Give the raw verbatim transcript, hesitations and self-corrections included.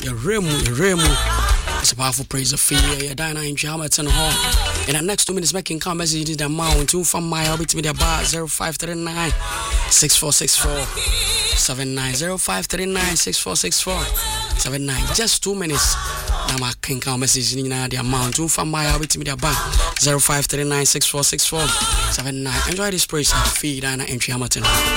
your remu, your remu. It's a powerful praise of fear. You're dying in Hamilton Hall. In the next two minutes, making come message the amount to from my hobby to me the bar zero five three nine six four six four seven nine zero five three nine six four six four seven nine. Just two minutes. Now my king come message in the amount to from my hobby to me the bar zero five three nine six four six four seven nine. Enjoy this praise of fear and entry Hamilton.